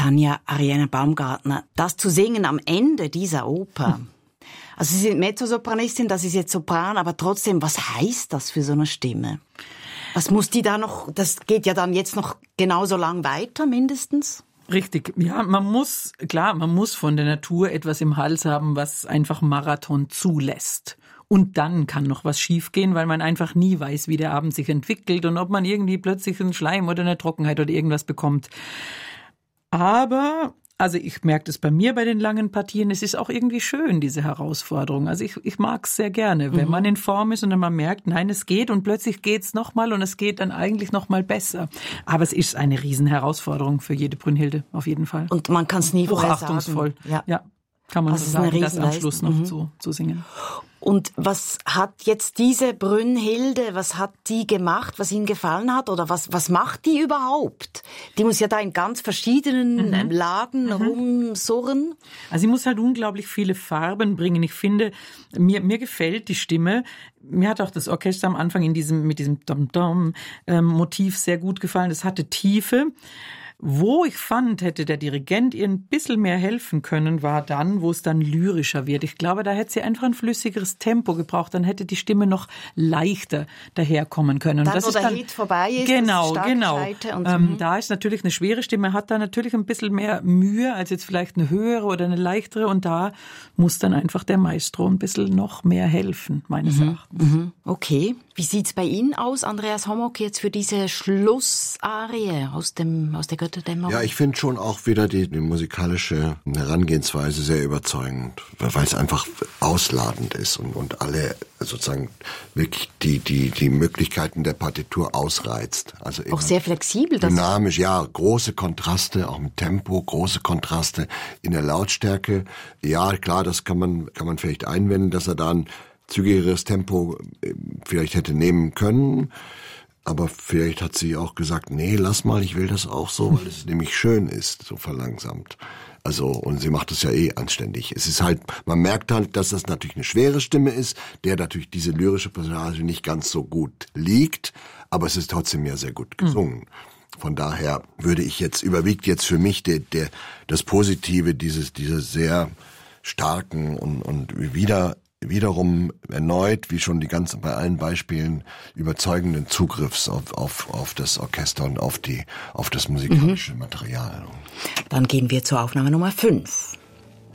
Tanja Ariane Baumgartner, das zu singen am Ende dieser Oper. Also Sie sind Mezzosopranistin, das ist jetzt Sopran, aber trotzdem, was heißt das für so eine Stimme? Was muss die da noch, das geht ja dann jetzt noch genauso lang weiter mindestens? Richtig, ja, man muss von der Natur etwas im Hals haben, was einfach Marathon zulässt. Und dann kann noch was schiefgehen, weil man einfach nie weiß, wie der Abend sich entwickelt und ob man irgendwie plötzlich einen Schleim oder eine Trockenheit oder irgendwas bekommt. Aber, also ich merke das bei mir bei den langen Partien, es ist auch irgendwie schön, diese Herausforderung. Also ich mag es sehr gerne, wenn man in Form ist und dann man merkt, nein, es geht und plötzlich geht's nochmal und es geht dann eigentlich nochmal besser. Aber es ist eine Riesenherausforderung für jede Brünnhilde, auf jeden Fall. Und man kann es nie vorher sagen. Hochachtungsvoll, ja. Kann man so sagen, das am Schluss noch zu singen. Und was hat jetzt diese Brünnhilde, was hat die gemacht, was Ihnen gefallen hat? Oder was macht die überhaupt? Die muss ja da in ganz verschiedenen Lagen rumsurren. Also sie muss halt unglaublich viele Farben bringen. Ich finde, mir gefällt die Stimme. Mir hat auch das Orchester am Anfang mit diesem Dom-Dom-Motiv sehr gut gefallen. Das hatte Tiefe. Wo ich fand, hätte der Dirigent ihr ein bisschen mehr helfen können, war dann, wo es dann lyrischer wird. Ich glaube, da hätte sie einfach ein flüssigeres Tempo gebraucht. Dann hätte die Stimme noch leichter daherkommen können. Dann, das wo ist der dann, Hit vorbei ist, genau. Und da ist natürlich eine schwere Stimme, hat da natürlich ein bisschen mehr Mühe als jetzt vielleicht eine höhere oder eine leichtere. Und da muss dann einfach der Maestro ein bisschen noch mehr helfen, meines Erachtens. Okay. Wie sieht's bei Ihnen aus, Andreas Homolk, jetzt für diese Schlussarie aus der Götterdämmerung? Ja, ich finde schon auch wieder die musikalische Herangehensweise sehr überzeugend, weil es einfach ausladend ist und alle sozusagen wirklich die Möglichkeiten der Partitur ausreizt. Also auch sehr flexibel. Dynamisch, ja, große Kontraste, auch im Tempo, große Kontraste in der Lautstärke. Ja, klar, das kann man vielleicht einwenden, dass er da ein zügigeres Tempo vielleicht hätte nehmen können. Aber vielleicht hat sie auch gesagt, nee, lass mal, ich will das auch so, weil es nämlich schön ist, so verlangsamt. Also, und sie macht es ja anständig. Es ist halt, man merkt halt, dass das natürlich eine schwere Stimme ist, der natürlich diese lyrische Passage nicht ganz so gut liegt, aber es ist trotzdem ja sehr gut gesungen. Von daher überwiegt jetzt für mich das Positive, diese sehr starken und wiederum erneut, wie schon bei allen Beispielen, überzeugenden Zugriffs auf das Orchester und auf das musikalische Material. Dann gehen wir zur Aufnahme Nummer 5.